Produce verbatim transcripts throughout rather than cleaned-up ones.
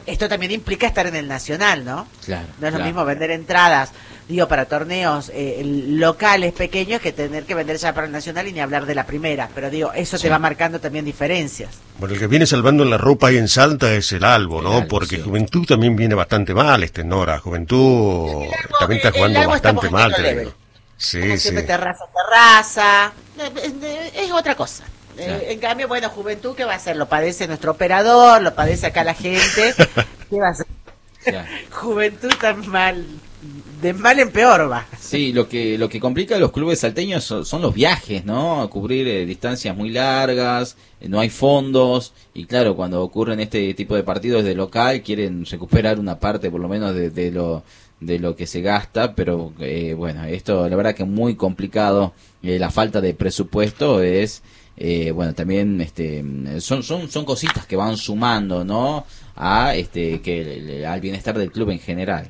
esto también implica estar en el Nacional, ¿no? Claro. No es lo claro. mismo vender entradas, digo, para torneos eh, locales pequeños que tener que vender ya para el Nacional y ni hablar de la primera. Pero digo, eso sí. te va marcando también diferencias. Bueno, el que viene salvando en la ropa ahí en Salta es el Albo, ¿no? El Albo, Porque sí. Juventud también viene bastante mal, este Nora. Juventud El Albo, también está el jugando Albo bastante está mal, poquito te level. digo. Sí, Como sí. siempre, terraza, terraza. Es otra cosa. Claro. Eh, en cambio, bueno, Juventud, ¿qué va a hacer? Lo padece nuestro operador, lo padece acá la gente. ¿Qué va a hacer? Claro. Juventud tan mal, de mal en peor va. Sí, lo que lo que complica a los clubes salteños son, son los viajes, ¿no? A cubrir eh, distancias muy largas, eh, no hay fondos, y claro, cuando ocurren este tipo de partidos de local, quieren recuperar una parte por lo menos de, de lo de lo que se gasta, pero eh, bueno, esto la verdad que es muy complicado, eh, la falta de presupuesto es... Eh, bueno, también este son son son cositas que van sumando, ¿no? A este que al bienestar del club en general.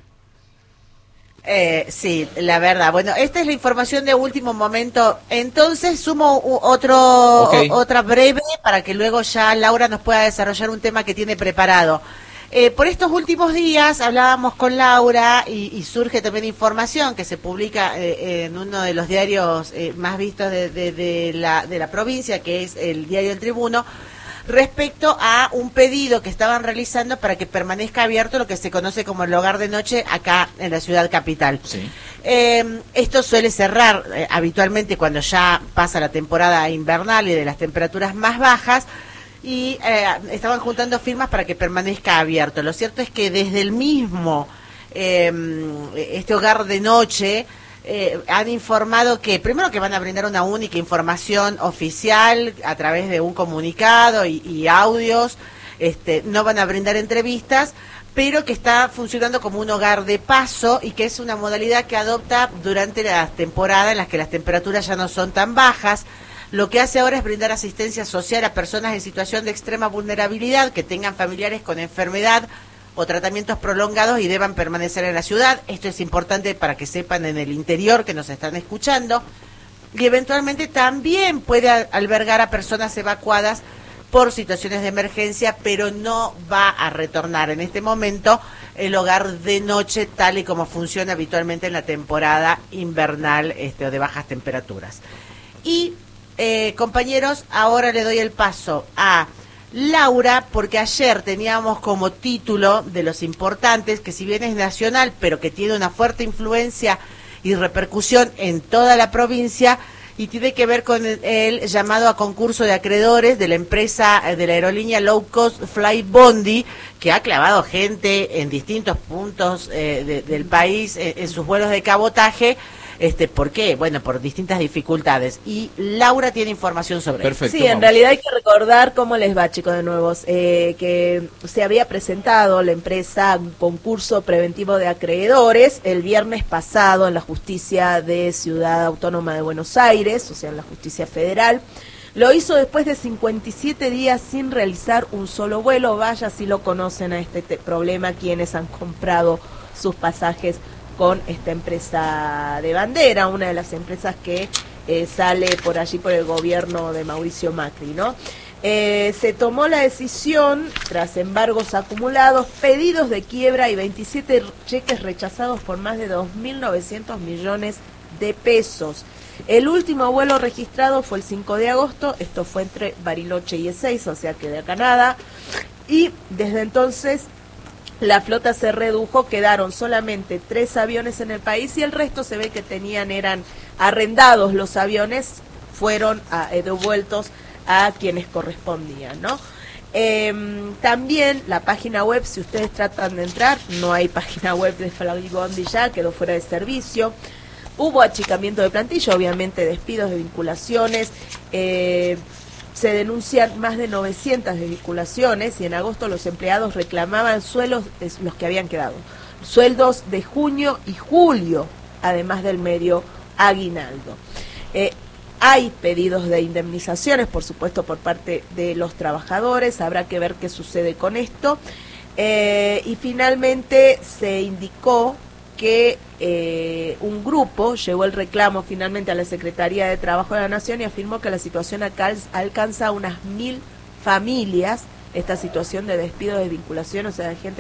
Eh, sí, la verdad. Bueno, esta es la información de último momento. Entonces sumo u- otro Okay. o- otra breve para que luego ya Laura nos pueda desarrollar un tema que tiene preparado. Eh, por estos últimos días hablábamos con Laura y, y surge también información que se publica eh, en uno de los diarios eh, más vistos de, de, de, la, de la provincia, que es el Diario El Tribuno, respecto a un pedido que estaban realizando para que permanezca abierto lo que se conoce como el hogar de noche acá en la ciudad capital. Sí. Eh, esto suele cerrar eh, habitualmente cuando ya pasa la temporada invernal y de las temperaturas más bajas, y eh, estaban juntando firmas para que permanezca abierto. Lo cierto es que desde el mismo eh, este hogar de noche eh, han informado que primero que van a brindar una única información oficial a través de un comunicado y, y audios, este, no van a brindar entrevistas, pero que está funcionando como un hogar de paso y que es una modalidad que adopta durante las temporadas en las que las temperaturas ya no son tan bajas. Lo que hace ahora es brindar asistencia social a personas en situación de extrema vulnerabilidad que tengan familiares con enfermedad o tratamientos prolongados y deban permanecer en la ciudad. Esto es importante para que sepan en el interior que nos están escuchando. Y eventualmente también puede albergar a personas evacuadas por situaciones de emergencia, pero no va a retornar en este momento el hogar de noche tal y como funciona habitualmente en la temporada invernal este, o de bajas temperaturas. Y Eh, compañeros, ahora le doy el paso a Laura, porque ayer teníamos como título de los importantes, que si bien es nacional, pero que tiene una fuerte influencia y repercusión en toda la provincia, y tiene que ver con el, el llamado a concurso de acreedores de la empresa de la aerolínea low cost Fly Bondi, que ha clavado gente en distintos puntos eh, de, del país eh, en sus vuelos de cabotaje. Este, ¿por qué? Bueno, por distintas dificultades. Y Laura tiene información sobre Perfecto, eso. Sí, en vamos. realidad hay que recordar cómo les va, chicos, de nuevos, eh, que se había presentado la empresa un concurso preventivo de acreedores el viernes pasado en la Justicia de Ciudad Autónoma de Buenos Aires, o sea, en la Justicia Federal. Lo hizo después de cincuenta y siete días sin realizar un solo vuelo. Vaya si lo conocen a este te- problema quienes han comprado sus pasajes con esta empresa de bandera, una de las empresas que eh, sale por allí por el gobierno de Mauricio Macri, ¿no? Eh, se tomó la decisión, tras embargos acumulados, pedidos de quiebra y veintisiete cheques rechazados por más de dos mil novecientos millones de pesos. El último vuelo registrado fue el cinco de agosto, esto fue entre Bariloche y Ezeiza, o sea que de acá nada, y desde entonces la flota se redujo, quedaron solamente tres aviones en el país y el resto se ve que tenían, eran arrendados los aviones, fueron a, eh, devueltos a quienes correspondían, ¿no? Eh, también la página web, si ustedes tratan de entrar, no hay página web de Fly Bondi ya, quedó fuera de servicio. Hubo achicamiento de plantilla, obviamente despidos de vinculaciones, eh, se denuncian más de novecientas desvinculaciones y en agosto los empleados reclamaban sueldos, los que habían quedado, sueldos de junio y julio, además del medio aguinaldo. Eh, hay pedidos de indemnizaciones, por supuesto, por parte de los trabajadores, habrá que ver qué sucede con esto. Eh, y finalmente se indicó que eh, un grupo llevó el reclamo finalmente a la Secretaría de Trabajo de la Nación y afirmó que la situación acá alcanza unas mil familias, esta situación de despido, de desvinculación, o sea, de gente